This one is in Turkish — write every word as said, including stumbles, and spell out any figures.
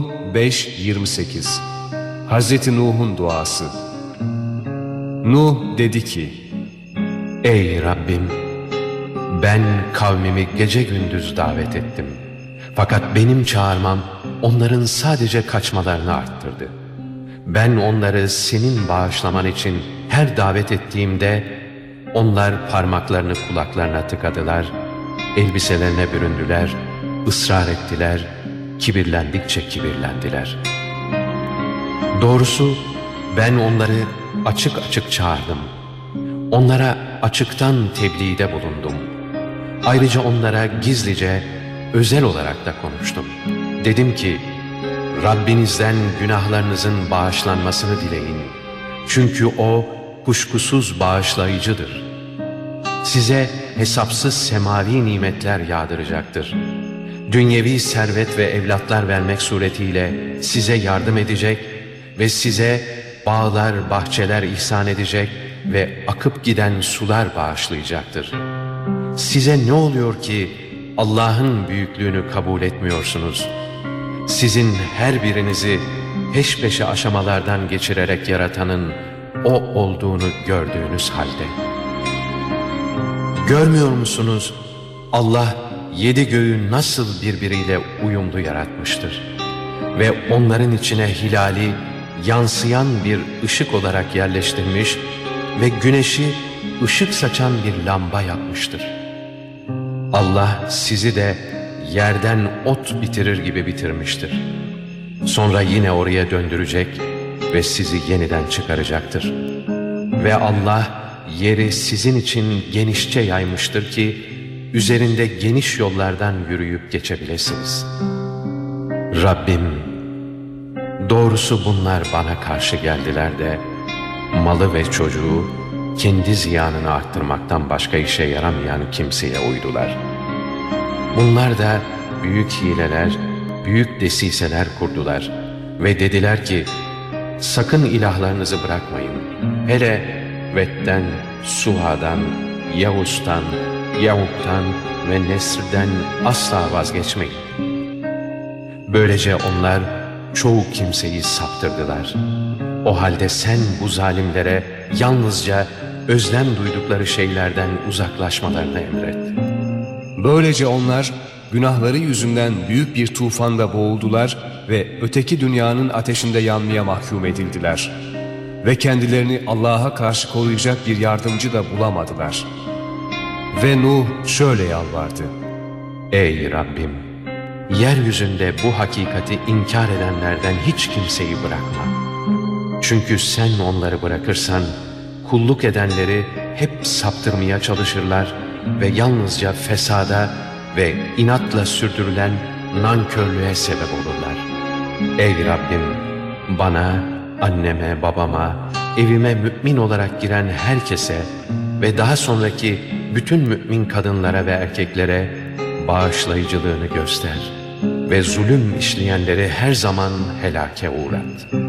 beş yirmi sekiz Hazreti Nuh'un duası. Nuh dedi ki: Ey Rabbim! Ben kavmimi gece gündüz davet ettim. Fakat benim çağırmam onların sadece kaçmalarını arttırdı. Ben onları senin bağışlaman için her davet ettiğimde onlar parmaklarını kulaklarına tıkadılar, elbiselerine büründüler, ısrar ettiler, kibirlendikçe kibirlendiler. Doğrusu ben onları açık açık çağırdım. Onlara açıktan tebliğde bulundum. Ayrıca onlara gizlice, özel olarak da konuştum. Dedim ki, Rabbinizden günahlarınızın bağışlanmasını dileyin. Çünkü O kuşkusuz bağışlayıcıdır. Size hesapsız semavi nimetler yağdıracaktır. Dünyevi servet ve evlatlar vermek suretiyle size yardım edecek ve size bağlar, bahçeler ihsan edecek ve akıp giden sular bağışlayacaktır. Size ne oluyor ki Allah'ın büyüklüğünü kabul etmiyorsunuz? Sizin her birinizi peş peşe aşamalardan geçirerek yaratanın O olduğunu gördüğünüz halde. Görmüyor musunuz? Allah yedi göğü nasıl birbiriyle uyumlu yaratmıştır ve onların içine hilali yansıyan bir ışık olarak yerleştirmiş ve güneşi ışık saçan bir lamba yapmıştır. Allah sizi de yerden ot bitirir gibi bitirmiştir. Sonra yine oraya döndürecek ve sizi yeniden çıkaracaktır. Ve Allah yeri sizin için genişçe yaymıştır ki üzerinde geniş yollardan yürüyüp geçebilirsiniz. Rabbim, doğrusu bunlar bana karşı geldiler de malı ve çocuğu kendi ziyanını arttırmaktan başka işe yaramayan kimseye uydular. Bunlar da büyük hileler, büyük desiseler kurdular ve dediler ki, sakın ilahlarınızı bırakmayın. Hele Vet'ten, Suha'dan, Yavuz'tan, Yahuk'tan ve Nesr'den asla vazgeçmeyin. Böylece onlar çoğu kimseyi saptırdılar. O halde sen bu zalimlere yalnızca özlem duydukları şeylerden uzaklaşmalarını emret. Böylece onlar günahları yüzünden büyük bir tufanda boğuldular ve öteki dünyanın ateşinde yanmaya mahkum edildiler. Ve kendilerini Allah'a karşı koruyacak bir yardımcı da bulamadılar. Ve Nuh şöyle yalvardı: Ey Rabbim! Yeryüzünde bu hakikati inkar edenlerden hiç kimseyi bırakma. Çünkü sen onları bırakırsan kulluk edenleri hep saptırmaya çalışırlar ve yalnızca fesada ve inatla sürdürülen nankörlüğe sebep olurlar. Ey Rabbim! Bana, anneme, babama, evime mümin olarak giren herkese ve daha sonraki bütün mümin kadınlara ve erkeklere bağışlayıcılığını göster ve zulüm işleyenleri her zaman helake uğrat.